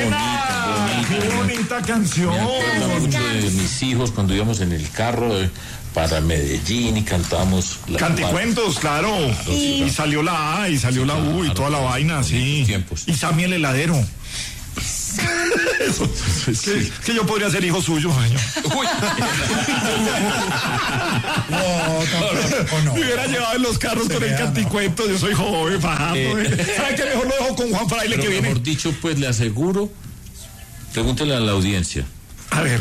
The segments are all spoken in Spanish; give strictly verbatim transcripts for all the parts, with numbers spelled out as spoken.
bonita, ¡Qué bonita canción! Me acuerdo mucho de mis hijos cuando íbamos en el carro eh, para Medellín y cantábamos... Canticuentos, claro. claro sí, y salió la A y salió la U y toda la vaina, sí. Tiempos. Y Sammy el heladero. Eso, sí. que, que yo podría ser hijo suyo, señor. Uy. No, tampoco, no. Me hubiera llevado en los carros con el canticuento. Yo soy joven, Fajardo. Eh, ¿Sabe qué? Mejor lo dejo con Juan Fraile que viene. Mejor dicho, pues le aseguro, pregúntele a la audiencia. A ver.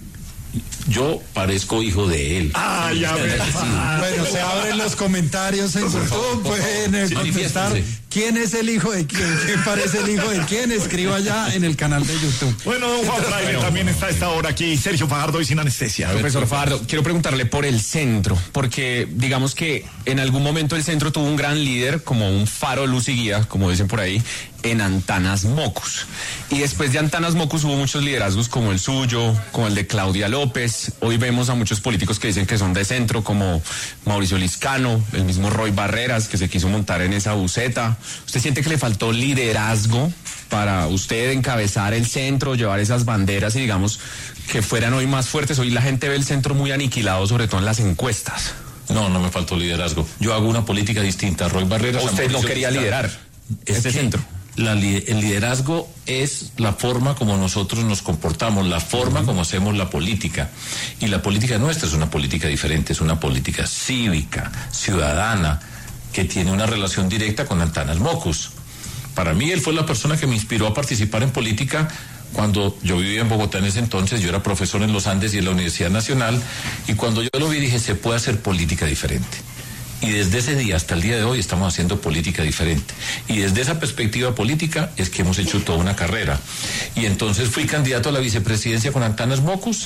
Yo parezco hijo de él. Ah, ya ves. Bueno, se abren los comentarios en YouTube, pueden sí, contestar quién es el hijo de quién, quién parece el hijo de quién, escriba allá en el canal de YouTube. Bueno, don Juan Fraile bueno, también está a esta hora aquí, Sergio Fajardo y sin anestesia. Profesor Fajardo, quiero preguntarle por el centro, porque digamos que en algún momento el centro tuvo un gran líder, como un faro, luz y guía, como dicen por ahí, en Antanas Mocus. Y después de Antanas Mocus hubo muchos liderazgos como el suyo, como el de Claudia López. Hoy vemos a muchos políticos que dicen que son de centro, como Mauricio Liscano, el mismo Roy Barreras, que se quiso montar en esa buceta. ¿Usted siente que le faltó liderazgo para usted encabezar el centro, llevar esas banderas y digamos que fueran hoy más fuertes? Hoy la gente ve el centro muy aniquilado, sobre todo en las encuestas. No, no me faltó liderazgo. Yo hago una política distinta. Roy Barreras... ¿Usted no quería liderar este centro? La, el liderazgo es la forma como nosotros nos comportamos, la forma uh-huh. como hacemos la política. Y la política nuestra es una política diferente, es una política cívica, ciudadana, que tiene una relación directa con Antanas Mocus. Para mí, él fue la persona que me inspiró a participar en política cuando yo vivía en Bogotá en ese entonces. Yo era profesor en los Andes y en la Universidad Nacional, y cuando yo lo vi dije, se puede hacer política diferente. Y desde ese día hasta el día de hoy estamos haciendo política diferente. Y desde esa perspectiva política es que hemos hecho toda una carrera. Y entonces fui candidato a la vicepresidencia con Antanas Mocus.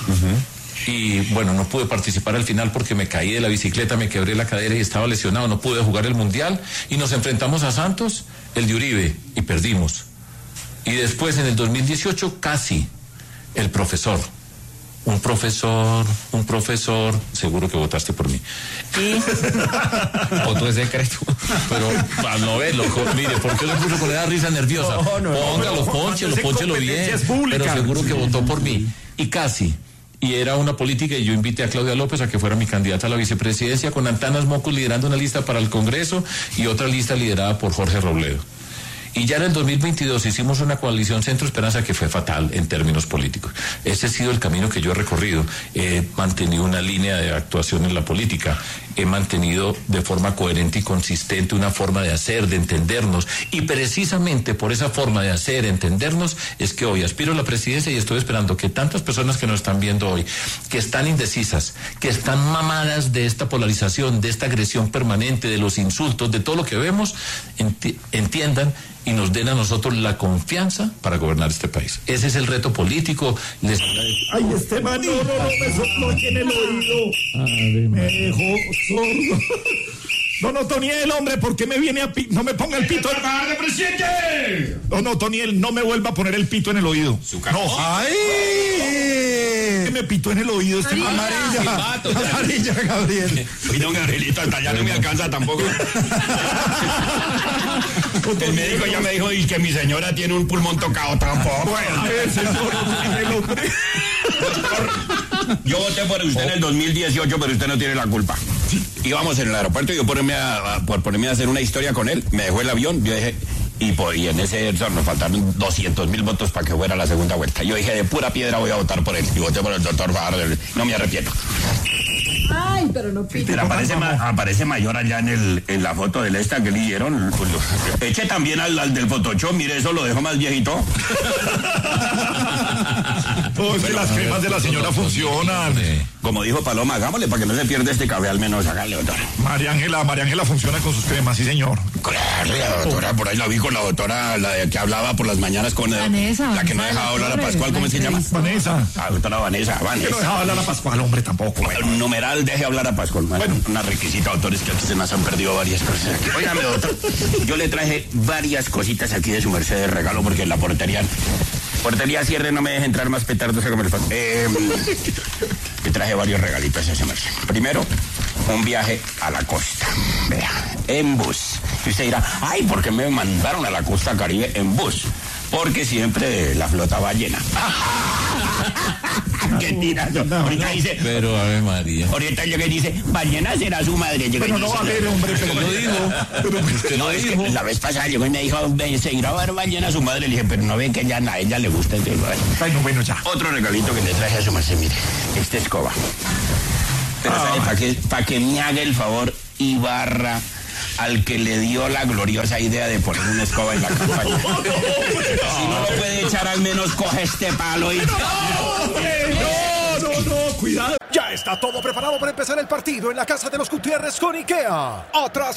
Uh-huh. Y bueno, no pude participar al final porque me caí de la bicicleta, me quebré la cadera y estaba lesionado. No pude jugar el Mundial. Y nos enfrentamos a Santos, el de Uribe, y perdimos. Y después en el dos mil dieciocho casi el profesor. Un profesor, un profesor, seguro que votaste por mí. Y otro es secreto. Pero para no verlo, mire, ¿por qué lo puso con esa risa nerviosa? No, no, Póngalo, no, pónchelo, pónchelo bien. Pero seguro que votó por mí. Y casi. Y era una política, y yo invité a Claudia López a que fuera mi candidata a la vicepresidencia, con Antanas Mocus liderando una lista para el Congreso y otra lista liderada por Jorge Robledo. Y ya en el dos mil veintidós hicimos una coalición Centro Esperanza que fue fatal en términos políticos. Ese ha sido el camino que yo he recorrido. He mantenido una línea de actuación en la política. He mantenido de forma coherente y consistente una forma de hacer, de entendernos. Y precisamente por esa forma de hacer, entendernos, es que hoy aspiro a la presidencia y estoy esperando que tantas personas que nos están viendo hoy, que están indecisas, que están mamadas de esta polarización, de esta agresión permanente, de los insultos, de todo lo que vemos, enti- entiendan y nos den a nosotros la confianza para gobernar este país. Ese es el reto político. Les... Ay, este man, no, no, no, me sopló aquí en el oído. Ay, me dejó sordo. No, no, Toniel, hombre, ¿por qué me viene a pi... No me ponga el pito en... ¡De presidente! No, no, Toniel, no me vuelva a poner el pito en el oído. No. ¡Ay! ¿Qué me pitó en el oído este man? Amarilla. Amarilla, Gabriel. Y don Gabrielito, hasta allá no me alcanza tampoco. El médico ya me dijo y que mi señora tiene un pulmón tocado tampoco. Bueno, a ver, señor, el hombre. Doctor, yo voté por usted en el dos mil dieciocho, pero usted no tiene la culpa. Íbamos en el aeropuerto y yo ponerme a, a, por ponerme a hacer una historia con él, me dejó el avión, yo dije, y, por, y en ese nos faltaron doscientos mil votos para que fuera la segunda vuelta. Yo dije, de pura piedra voy a votar por él, y voté por el doctor Fajardo, no me arrepiento. Ay, pero no pide. Pero aparece, ma, aparece mayor allá en el en la foto del esta que le dieron. Eche también al, al del Photoshop, mire, eso lo dejo más viejito. Oh, es que las cremas de la señora funcionan. Como dijo Paloma, hagámosle para que no se pierda este café, al menos hágale, doctora. María Ángela, María Ángela funciona con sus cremas, sí, señor. Claro, la doctora, por ahí la vi con la doctora, la de que hablaba por las mañanas con Vanessa, la que no dejaba hablar a Pascual, ¿cómo se llama? Vanessa. La doctora Vanessa, Vanessa. Que no dejaba hablar a Pascual, hombre, tampoco. Bueno, numeral, deje hablar a Pascual. Bueno, una requisita, doctores, que aquí se nos han perdido varias cosas. Óigame, doctor, yo le traje varias cositas aquí de su merced de regalo, porque en la portería, portería cierre, no me deje entrar más petardos, hágame el favor. Eh, le traje varios regalitos a ese merced. Primero, un viaje a la costa, vea, en bus. Y usted dirá, ay, ¿por qué me mandaron a la costa Caribe en bus? porque siempre la flota va llena. ¿Qué tiras? Ahorita dice, pero Ave María. Ahorita yo que dice, ballena será su madre. Yo Pero no va a haber, hombre, pero lo dijo. Pero usted no, lo es dijo. que la vez pasada llegó y me dijo, se irá a ver ballena a su madre. Le dije, pero no ve que ya a ella le gusta. Entonces, bueno, bueno, ya. Otro regalito que le traje a su merced, mire, esta escoba. Pero Ah, ¿sabe para qué? Para que me haga el favor y barra al que le dio la gloriosa idea de poner una escoba en la campaña. Si no lo puede echar, al menos coge este palo y... No, no, no, cuidado. Ya está todo preparado para empezar el partido en la casa de los Gutiérrez con IKEA. Atrás